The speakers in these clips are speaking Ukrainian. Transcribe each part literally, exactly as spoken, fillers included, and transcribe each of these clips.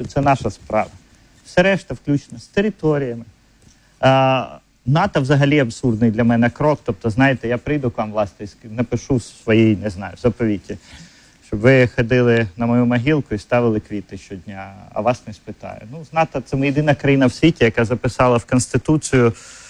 що це наша справа. Все решта включно з територіями. А, НАТО взагалі абсурдний для мене крок. Тобто, знаєте, я прийду к вам, власне, напишу в своїй, не знаю, заповіті, щоб ви ходили на мою могилку і ставили квіти щодня, а вас не спитаю. Ну, з НАТО це ми єдина країна в світі, яка записала в Конституцію,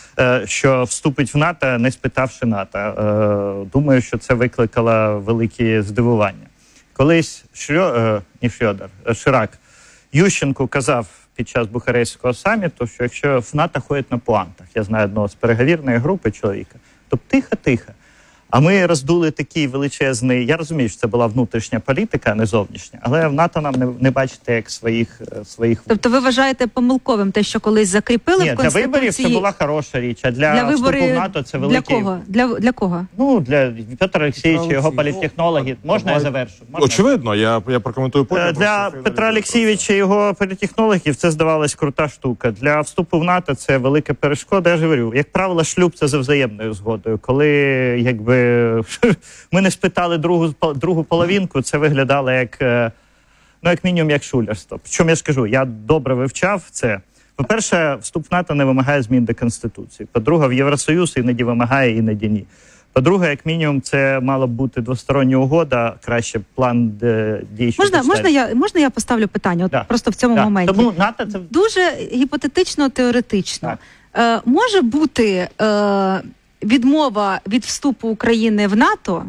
що вступить в НАТО, не спитавши НАТО. Думаю, що це викликало великі здивування. Колись Шрьо... не Шрьодер, Ширак Ющенку казав під час Бухарестського саміту, що якщо в НАТО ходять на пуантах, я знаю одного з переговірної групи чоловіка, то тихо-тихо. А ми роздули такий величезний, я розумію, що це була внутрішня політика, а не зовнішня, але в НАТО нам не, не бачите як своїх... своїх... Тобто ви вважаєте помилковим те, що колись закріпили Ні, в Конституції? Для виборів це була хороша річ, а для, для вступу виборів... в НАТО це великий... Для кого? Для, для кого? Ну, для Петра Олексійовича, його політтехнологи. Можна я завершу? Можна? Очевидно, я, я прокоментую потім. Для Петра Олексійовича і його політтехнологів це здавалась крута штука. Для вступу в НАТО це велика перешкода. Я ж говорю, як правило, шлюб це за взаємною згодою. Коли, якби... ми не спитали другу, другу половинку, це виглядало як, ну, як мінімум, як шулерство. Причому я ж кажу, я добре вивчав це. По-перше, вступ в НАТО не вимагає змін до Конституції. По-друге, в Євросоюз іноді вимагає, іноді ні. По-друге, як мінімум, це мала б бути двостороння угода, краще план дій. Можна, можна, я, можна я поставлю питання, от да. просто в цьому да. моменті? Тому НАТО це... Дуже гіпотетично-теоретично. Е, може бути е, відмова від вступу України в НАТО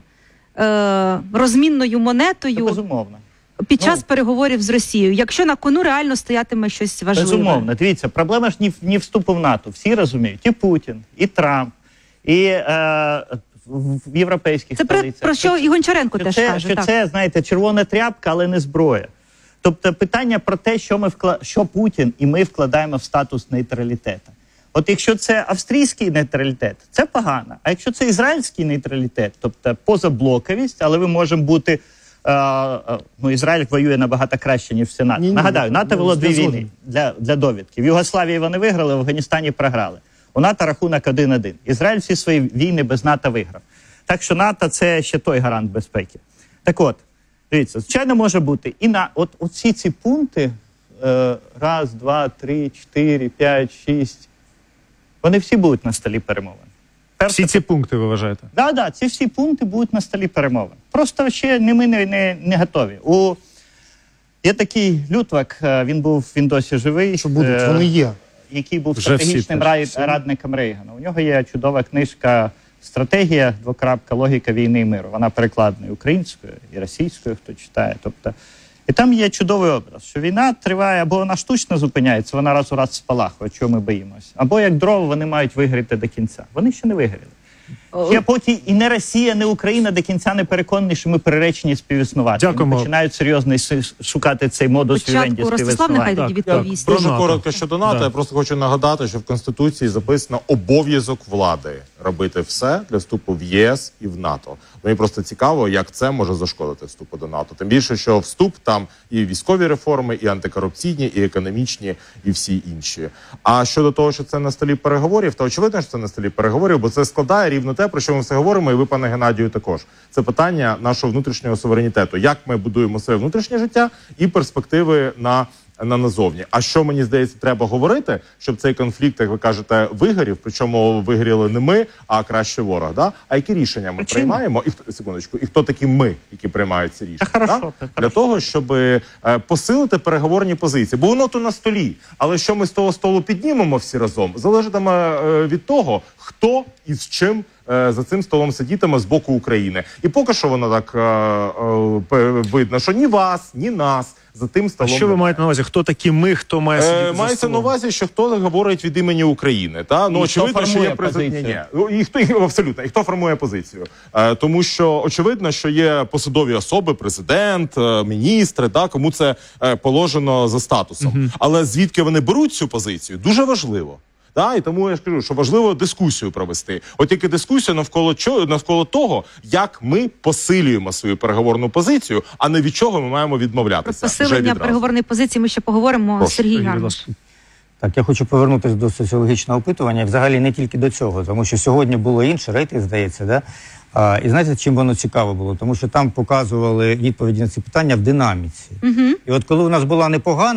е, розмінною монетою? Це безумовно. Під час ну, переговорів з Росією, якщо на кону реально стоятиме щось важливе? Безумовно. Дивіться, проблема ж не, не вступу в НАТО. Всі розуміють. І Путін, і Трамп, і е, в європейських це столицях. Це про що і Гончаренко теж це, каже. Що так. це, знаєте, червона тряпка, але не зброя. Тобто питання про те, що, ми вкла... що Путін і ми вкладаємо в статус нейтралітету. От якщо це австрійський нейтралітет, це погано. А якщо це ізраїльський нейтралітет, тобто позаблоковість, але ми можемо бути... Uh, uh, ну, Ізраїль воює набагато краще, ніж всі НАТО. Ні, Нагадаю, НАТО було дві війни для, для довідки. В Югославії вони виграли, в Афганістані програли. У НАТО рахунок один-один. Ізраїль всі свої війни без НАТО виграв. Так що НАТО – це ще той гарант безпеки. Так от, дивіться, звичайно, може бути. І на от оці ці пункти, е, раз, два, три, чотири, п'ять, шість, вони всі будуть на столі перемовин. Перше, всі ці пункти ви вважаєте? Так, да, да, ці всі пункти будуть на столі перемовин. Просто ще ми не, не, не готові. У... Є такий Лютвак, він був, він досі живий. Що будуть, е... вони є. Який був вже стратегічним рай... радником Рейгана. У нього є чудова книжка «Стратегія, двокрапка, логіка війни і миру». Вона перекладена і українською, і російською, хто читає. Тобто... І там є чудовий образ, що війна триває, або вона штучно зупиняється, вона раз у раз спалахує, чого ми боїмося. Або як дрова вони мають виграти до кінця. Вони ще не виграли. Я поки і не Росія, не Україна до кінця не переконані, що ми приречені співіснувати. Вони починають серйозно шукати цей модус вівенді співіснування. Дуже коротко щодо НАТО. Да. Я просто хочу нагадати, що в Конституції записано обов'язок влади робити все для вступу в ЄС і в НАТО. Мені просто цікаво, як це може зашкодити вступу до НАТО. Тим більше, що вступ там і військові реформи, і антикорупційні, і економічні, і всі інші. А щодо того, що це на столі переговорів, то очевидно, що це на столі переговорів, бо це складає рівно те, про що ми все говоримо, і ви, пане Геннадію, також. Це питання нашого внутрішнього суверенітету. Як ми будуємо своє внутрішнє життя і перспективи на, на назовні. А що, мені здається, треба говорити, щоб цей конфлікт, як ви кажете, вигорів, причому вигоріли не ми, а краще ворог. Да? А які рішення ми Причина? приймаємо? І, секундочку, і хто такі ми, які приймають ці рішення? Хорошо, да? хорошо. Для того, щоб е, посилити переговорні позиції. Бо воно то на столі. Але що ми з того столу піднімемо всі разом, залежатиме е, від того, хто і з чим за цим столом сидітиме з боку України. І поки що воно так е, е, видно, що ні вас, ні нас за тим столом. А що ви маєте на увазі? Хто такі ми, хто має сидіти е, за Мається столом? на увазі, що хто говорить від імені України. Та? Ну, і очевидно, хто що є формує президент. І хто, і, абсолютно, і хто формує позицію. Е, тому що очевидно, що є посадові особи, президент, е, міністри, та, кому це е, положено за статусом. Угу. Але звідки вони беруть цю позицію, дуже важливо. Да, і тому я ж кажу, що важливо дискусію провести. От тільки дискусія навколо чого, навколо того, як ми посилюємо свою переговорну позицію, а не від чого ми маємо відмовлятися. Про посилення переговорної позиції ми ще поговоримо. Прошу. Сергій Гармаш. Так, я хочу повернутися до соціологічного опитування, взагалі не тільки до цього, тому що сьогодні було інше, рейтинг, здається, да? А, і знаєте, чим воно цікаво було? Тому що там показували відповіді на ці питання в динаміці. Угу. І от коли у нас була непогана